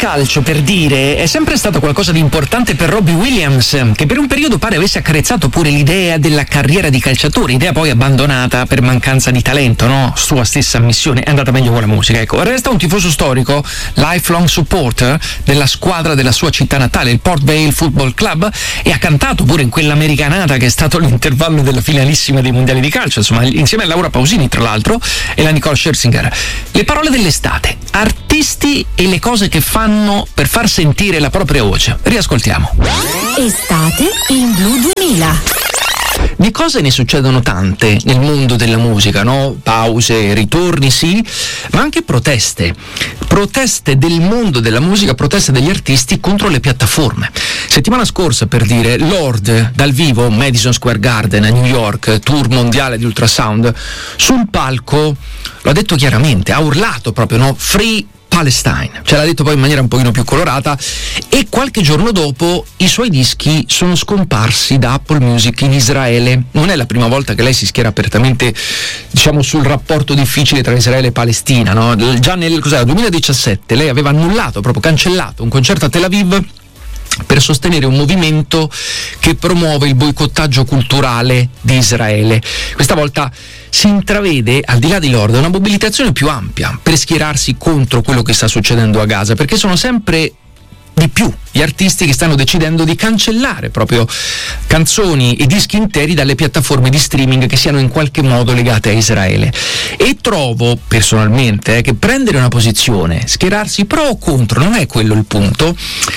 calcio, per dire, è sempre stato qualcosa di importante per Robbie Williams, che per un periodo pare avesse accarezzato pure l'idea della carriera di calciatore, idea poi abbandonata per mancanza di talento, no? Sua stessa ammissione, è andata meglio con la musica, ecco. Resta un tifoso storico, lifelong supporter della squadra della sua città natale, il Port Vale Football Club, e ha cantato pure in quell'americanata che è stato l'intervallo della finalissima dei mondiali di calcio, insomma, insieme a Laura Pausini tra l'altro e la Nicole Scherzinger. Le parole dell'estate, artisti e le cose che fanno per far sentire la propria voce. Riascoltiamo. Estate in Blu 2000. Di cose ne succedono tante nel mondo della musica, no? Pause, ritorni, sì, ma anche proteste. Proteste del mondo della musica, proteste degli artisti contro le piattaforme. Settimana scorsa, per dire, Lorde dal vivo, Madison Square Garden a New York, tour mondiale di Ultrasound, sul palco lo ha detto chiaramente, ha urlato proprio, no? Free Palestine, ce l'ha detto poi in maniera un pochino più colorata, e qualche giorno dopo i suoi dischi sono scomparsi da Apple Music in Israele. Non è la prima volta che lei si schiera apertamente, diciamo, sul rapporto difficile tra Israele e Palestina, no? Già nel 2017 lei aveva annullato, proprio cancellato un concerto a Tel Aviv per sostenere un movimento che promuove il boicottaggio culturale di Israele. Questa volta si intravede, al di là di Lorde, una mobilitazione più ampia per schierarsi contro quello che sta succedendo a Gaza, perché sono sempre di più gli artisti che stanno decidendo di cancellare proprio canzoni e dischi interi dalle piattaforme di streaming che siano in qualche modo legate a Israele. E trovo personalmente che prendere una posizione, schierarsi pro o contro, non è quello il punto,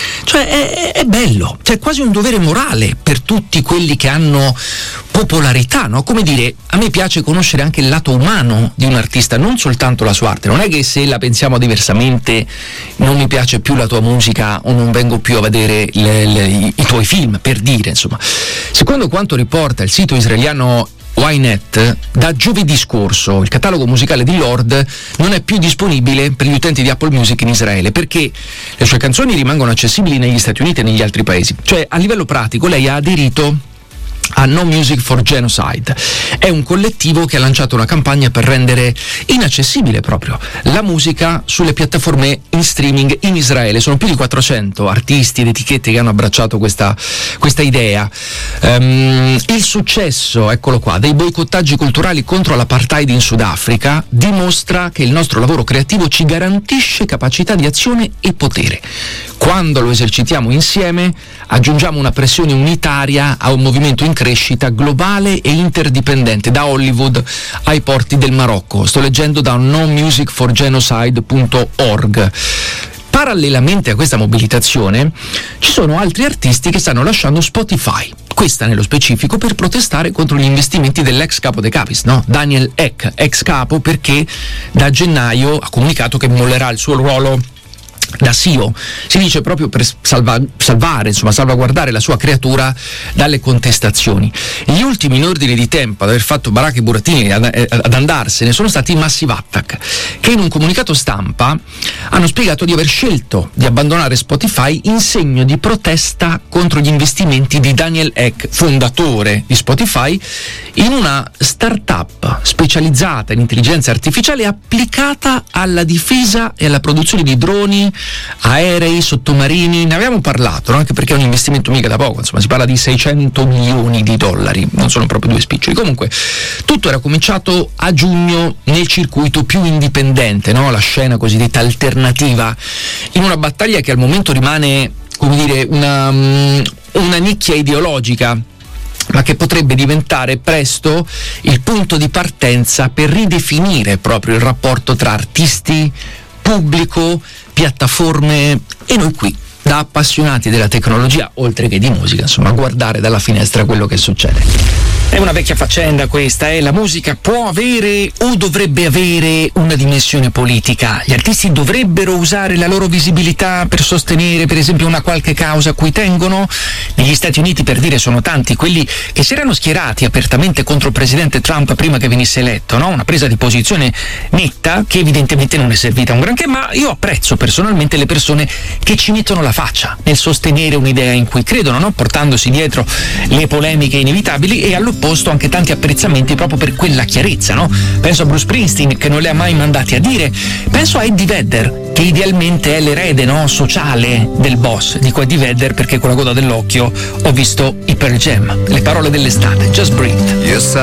cioè è bello, c'è quasi un dovere morale per tutti quelli che hanno popolarità, no? Come dire, a me piace conoscere anche il lato umano di un artista, non soltanto la sua arte. Non è che se la pensiamo diversamente non mi piace più la tua musica o non vengo più a vedere i tuoi film, per dire, insomma. Secondo quanto riporta il sito israeliano Ynet, da giovedì scorso il catalogo musicale di Lorde non è più disponibile per gli utenti di Apple Music in Israele, perché le sue canzoni rimangono accessibili negli Stati Uniti e negli altri paesi. Cioè, a livello pratico, lei ha aderito a No Music for Genocide. È un collettivo che ha lanciato una campagna per rendere inaccessibile proprio la musica sulle piattaforme in streaming in Israele. Sono più di 400 artisti ed etichette che hanno abbracciato questa idea. Il successo, eccolo qua, dei boicottaggi culturali contro l'apartheid in Sudafrica dimostra che il nostro lavoro creativo ci garantisce capacità di azione e potere. Quando lo esercitiamo insieme, aggiungiamo una pressione unitaria a un movimento in crescita globale e interdipendente, da Hollywood ai porti del Marocco. Sto leggendo da nomusicforgenocide.org. Parallelamente a questa mobilitazione ci sono altri artisti che stanno lasciando Spotify, questa nello specifico per protestare contro gli investimenti dell'ex capo dei capis, no? Daniel Ek, ex capo, perché da gennaio ha comunicato che mollerà il suo ruolo da CEO, si dice proprio per salvaguardare la sua creatura dalle contestazioni. Gli ultimi in ordine di tempo ad aver fatto baracche e burattini ad andarsene sono stati i Massive Attack, che in un comunicato stampa hanno spiegato di aver scelto di abbandonare Spotify in segno di protesta contro gli investimenti di Daniel Ek, fondatore di Spotify, in una startup specializzata in intelligenza artificiale applicata alla difesa e alla produzione di droni, aerei, sottomarini. Ne avevamo parlato, no? Anche perché è un investimento mica da poco, insomma si parla di $600 milioni, non sono proprio due spiccioli. Comunque tutto era cominciato a giugno nel circuito più indipendente, no? La scena cosiddetta alternativa, in una battaglia che al momento rimane, come dire, una nicchia ideologica, ma che potrebbe diventare presto il punto di partenza per ridefinire proprio il rapporto tra artisti, pubblico, piattaforme e noi qui, da appassionati della tecnologia, oltre che di musica, insomma, a guardare dalla finestra quello che succede. È una vecchia faccenda questa, la musica può avere o dovrebbe avere una dimensione politica. Gli artisti dovrebbero usare la loro visibilità per sostenere, per esempio, una qualche causa a cui tengono. Negli Stati Uniti, per dire, sono tanti quelli che si erano schierati apertamente contro il presidente Trump prima che venisse eletto, no? Una presa di posizione netta che evidentemente non è servita a un granché, ma io apprezzo personalmente le persone che ci mettono la faccia nel sostenere un'idea in cui credono, no? Portandosi dietro le polemiche inevitabili e all'opposto posto anche tanti apprezzamenti proprio per quella chiarezza, no? Penso a Bruce Springsteen, che non li ha mai mandati a dire, penso a Eddie Vedder, che idealmente è l'erede, no, sociale del boss. Dico Eddie Vedder perché con la coda dell'occhio ho visto i Pearl Jam, le parole dell'estate, Just Breathe.